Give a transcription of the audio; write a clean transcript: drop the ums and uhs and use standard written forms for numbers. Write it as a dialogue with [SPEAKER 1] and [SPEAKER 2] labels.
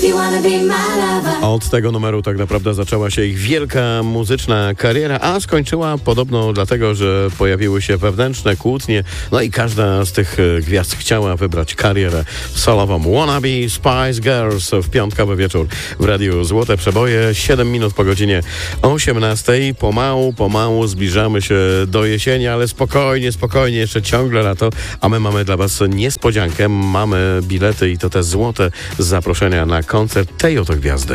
[SPEAKER 1] Od tego numeru tak naprawdę zaczęła się ich wielka muzyczna kariera, a skończyła podobno dlatego, że pojawiły się wewnętrzne kłótnie, no i każda z tych gwiazd chciała wybrać karierę solową. Wannabe Spice Girls w piątkowy wieczór w Radiu Złote Przeboje, 7 minut po godzinie 18. Pomału zbliżamy się do jesieni, ale spokojnie, jeszcze ciągle lato, a my mamy dla was niespodziankę. Mamy bilety i to te złote zaproszenia na koncert tej oto gwiazdy.